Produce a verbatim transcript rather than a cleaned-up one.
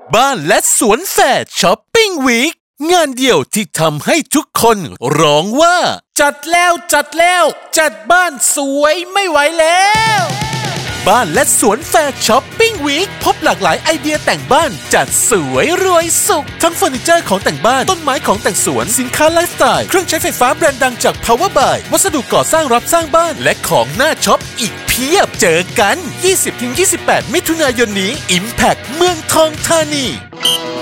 บ้านและสวนแฝดช้อปปิ้งวีคงานเดียวที่ทำให้ทุกคนร้องว่าจัดแล้วจัดแล้วจัดบ้านสวยไม่ไหวแล้วบ้านและสวนแฟร์ช้อปปิ้งวีคพบหลากหลายไอเดียแต่งบ้านจัดสวยรวยสุขทั้งเฟอร์นิเจอร์ของแต่งบ้านต้นไม้ของแต่งสวนสินค้าไลฟ์สไตล์เครื่องใช้ไฟฟ้าแบรนด์ดังจาก Power by วัสดุก่อสร้างรับสร้างบ้านและของน่าช็อปอีกเพียบเจอกัน ยี่สิบถึงยี่สิบแปด มิถุนายนนี้ Impact เมืองทองธานี